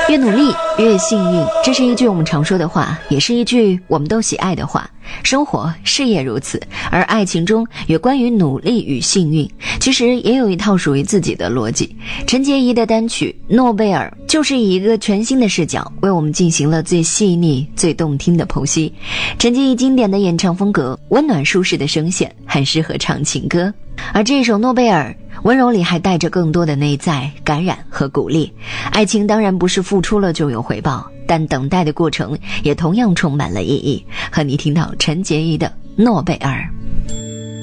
越努力越幸运，这是一句我们常说的话，也是一句我们都喜爱的话。生活事业如此，而爱情中有关于努力与幸运，其实也有一套属于自己的逻辑。陈洁仪的单曲《诺贝尔》就是以一个全新的视角为我们进行了最细腻最动听的剖析。陈洁仪经典的演唱风格，温暖舒适的声线，很适合唱情歌。而这首《诺贝尔》温柔里还带着更多的内在感染和鼓励。爱情当然不是付出了就有回报，但等待的过程也同样充满了意义。和你听到陈洁仪的《诺贝尔》。